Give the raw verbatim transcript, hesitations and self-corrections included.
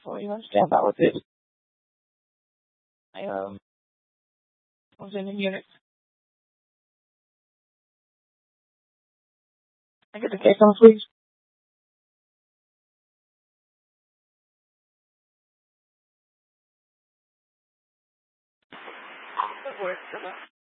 So you understand that was it. I um was in the unit. I get the case on please. Good work.